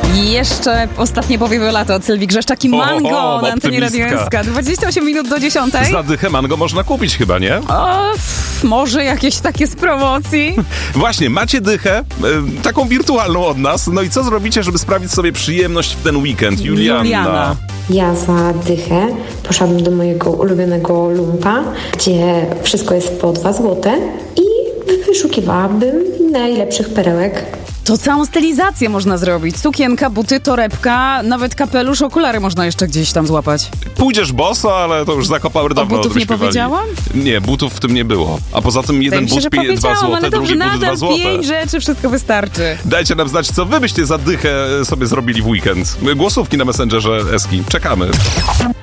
I jeszcze ostatnie powiewy lata od Sylwii Grzeszczak i Mango na antenie Radio SK. 28 minut do 10. Za dychę Mango można kupić chyba, nie? Może jakieś takie z promocji. Właśnie, macie dychę, taką wirtualną od nas. No i co zrobicie, żeby sprawić sobie przyjemność w ten weekend? Juliana. Ja za dychę poszłabym do mojego ulubionego lumpa, gdzie wszystko jest po 2 złote i wyszukiwałabym najlepszych perełek. To całą stylizację można zrobić. Sukienka, buty, torebka, nawet kapelusz, okulary można jeszcze gdzieś tam złapać. Pójdziesz boso, ale to już zakopał dawno. O butów nie powiedziałam? Nie, butów w tym nie było. A poza tym jeden but 2 złote, ale dobrze, drugi but 2 złote. 5 rzeczy, wszystko wystarczy. Dajcie nam znać, co wy byście za dychę sobie zrobili w weekend. Głosówki na Messengerze Eski. Czekamy.